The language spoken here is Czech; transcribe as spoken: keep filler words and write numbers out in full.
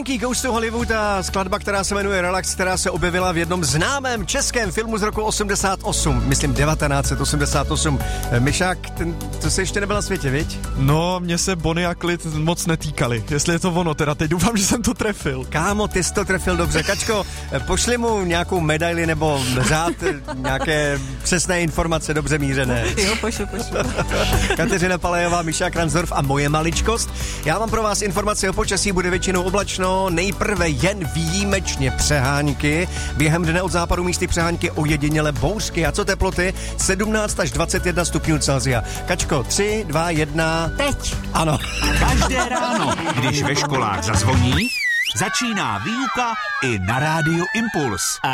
Monkey Goes to Hollywood a skladba, která se jmenuje Relax, která se objevila v jednom známém českém filmu z roku osmdesát osm, myslím devatenáct set osmdesát osm. Myšák, ten, to se ještě nebyl na světě, viď? No, mě se Bonnie a Clyde moc netýkali, jestli je to ono, teda teď doufám, že jsem to trefil. Kámo, ty jsi to trefil dobře. Kačko, pošli mu nějakou medaili nebo řád, nějaké přesné informace, dobře mířené. Jo, pošlu, pošlu. Kateřina Palejová, Miša Kranzdorf a moje maličkost. Já mám pro vás informaci o počasí, bude většinou oblačno, nejprve jen výjimečně přehánky. Během dne od západu místy přehánky ojediněle bouřky. A co teploty? sedmnáct až dvacet jedna stupňů Celsia. Kačko, tři, dva, jedna. Teď. Ano. Každé ráno, když ve školách zazvoní, začíná výuka i na rádiu Impuls.